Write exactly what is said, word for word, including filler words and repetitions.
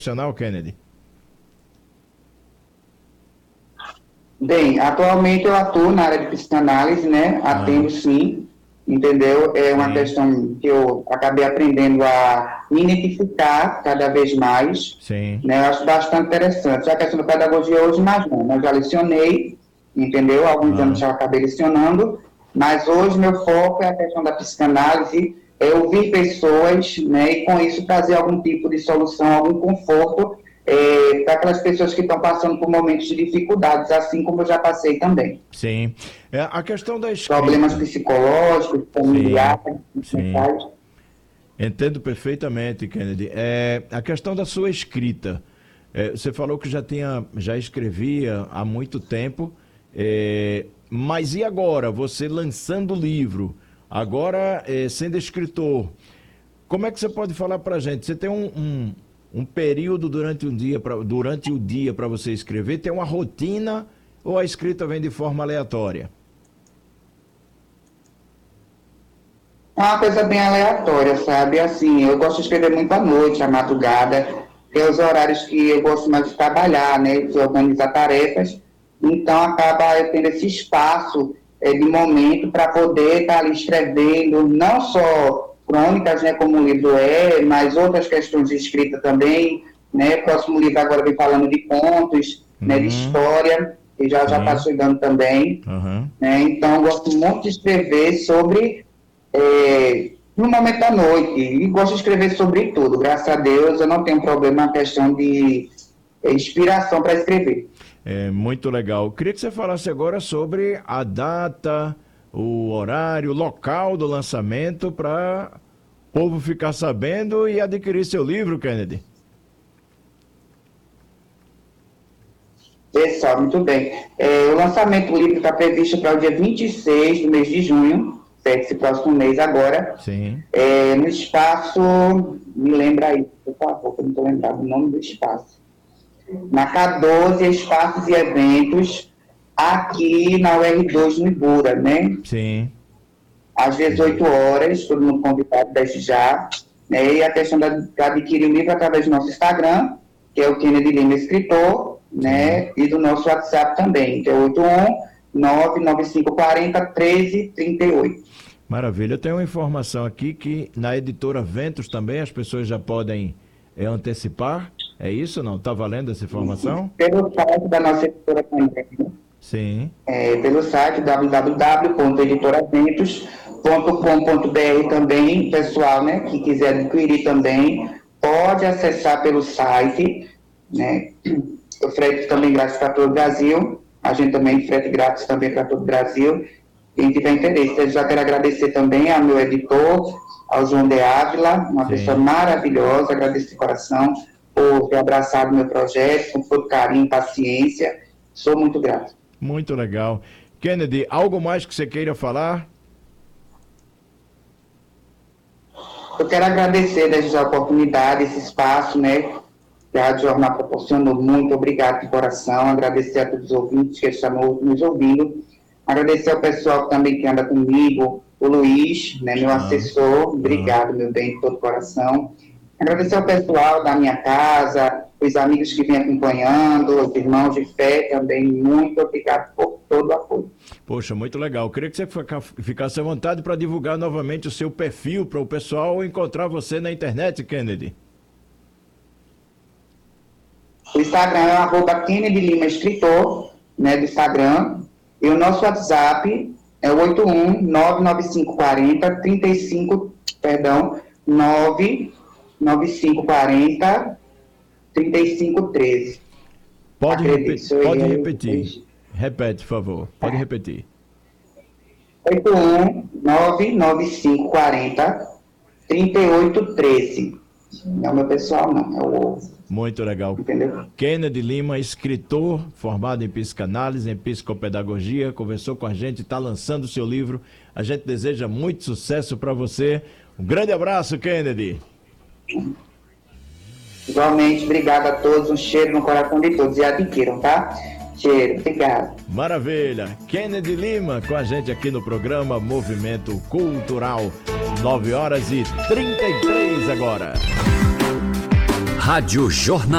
profissional, Kennedy? Bem, atualmente eu atuo na área de psicanálise, né? Atendo Ah, sim, entendeu? É uma sim, questão que eu acabei aprendendo a me identificar cada vez mais, sim. né? Eu acho bastante interessante. Já a questão da pedagogia hoje, mais não. Eu já lecionei, entendeu? Alguns anos Ah, já acabei lecionando, mas hoje meu foco é a questão da psicanálise, é ouvir pessoas, né? E com isso trazer algum tipo de solução, algum conforto é, para aquelas pessoas que estão passando por momentos de dificuldades, assim como eu já passei também. sim. É, a questão da Problemas escrita. psicológicos, Sim, familiares, sim. mentais. Entendo perfeitamente, Kennedy. É, a questão da sua escrita. É, você falou que já tinha, já escrevia há muito tempo, é, mas e agora? Você lançando o livro, agora é, sendo escritor, como é que você pode falar para a gente? Você tem um, um, um período durante um dia pra, durante o dia para você escrever? Tem uma rotina ou a escrita vem de forma aleatória? É uma coisa bem aleatória, sabe? Assim, eu gosto de escrever muito à noite, à madrugada, tem os horários que eu gosto mais de trabalhar, né? De organizar tarefas. Então, acaba eu tendo esse espaço é, de momento para poder estar ali escrevendo, não só crônicas, né? Como o livro é, mas outras questões de escrita também, né? O próximo livro agora vem falando de contos, né? De Uhum, história, que já já está sim. chegando também. Uhum. Né? Então, eu gosto muito de escrever sobre é, no momento da noite, e gosto de escrever sobre tudo. Graças a Deus, eu não tenho problema na questão de é, inspiração para escrever. É muito legal. Queria que você falasse agora sobre a data, o horário, o local do lançamento para o povo ficar sabendo e adquirir seu livro, Kennedy. Pessoal, muito bem. É, o lançamento do livro está previsto para o dia vinte e seis do mês de junho, certo? Esse próximo mês agora, Sim, é, no espaço, me lembra aí, por favor, que eu não estou lembrado o nome do espaço. Na K doze, Espaços e Eventos, aqui na U R dois, no Ibura, né? sim, Às dezoito horas, todo mundo convidado desde já. Né? E a questão de adquirir o livro através do nosso Instagram, que é o Kennedy Lima Escritor, sim. né? E do nosso WhatsApp também, que é oito um nove nove cinco quatro zero um três três oito. Maravilha. Eu tenho uma informação aqui que na editora Ventos também as pessoas já podem é, antecipar. É isso ou não? Está valendo essa informação? Pelo site da nossa editora também, né? Sim, É, pelo site w w w ponto editoraventos ponto com ponto b r também, pessoal, né, que quiser adquirir também, pode acessar pelo site, né, o frete também grátis para todo o Brasil, a gente também frete grátis também para todo o Brasil, quem tiver interesse. Eu já quero agradecer também ao meu editor, ao João de Ávila, uma pessoa sim. maravilhosa, agradeço de coração por ter abraçado meu projeto, com todo carinho e paciência, sou muito grato. Muito legal. Kennedy, algo mais que você queira falar? Eu quero agradecer desde a oportunidade, esse espaço, né, que a Rádio Jornal proporcionou. Muito obrigado de coração. Agradecer a todos os ouvintes que estão nos ouvindo. Agradecer ao pessoal também que anda comigo, o Luiz, né, meu Ah, assessor. ah. Obrigado, meu bem, de todo coração. Agradecer ao pessoal da minha casa, os amigos que vêm acompanhando, os irmãos de fé também. Muito obrigado por todo o apoio. Poxa, muito legal. Queria que você ficasse à vontade para divulgar novamente o seu perfil para o pessoal encontrar você na internet, Kennedy. O Instagram é o arroba Kennedy Lima Escritor, né, do Instagram. E o nosso WhatsApp é o oito um nove nove cinco quatro zero três cinco, perdão, nove nove cinco quatro zero três cinco um três. Pode, repe Acredito, eu pode errei repetir. depois. Repete, por favor. Pode repetir. oito um nove nove cinco quatro zero três oito um três. Não é o meu pessoal, não, é o outro. Muito legal. Entendeu? Kennedy Lima, escritor, formado em psicanálise, em psicopedagogia, conversou com a gente, está lançando o seu livro. A gente deseja muito sucesso para você. Um grande abraço, Kennedy. Igualmente, obrigado a todos, um cheiro no coração de todos e adquiram, tá? Cheiro, obrigado. Maravilha. Kennedy Lima com a gente aqui no programa Movimento Cultural. nove horas e trinta e três agora. Rádio Jornal.